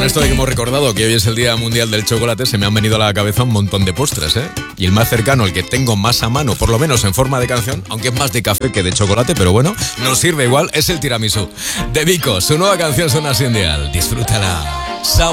esto de que hemos recordado que hoy es el Día Mundial del Chocolate, se me han venido a la cabeza un montón de postres, ¿eh? Y el más cercano, el que tengo más a mano, por lo menos en forma de canción, aunque es más de café que de chocolate, pero bueno, nos sirve igual, es el tiramisú. De Vico, su nueva canción suena así en Dial. Disfrútala.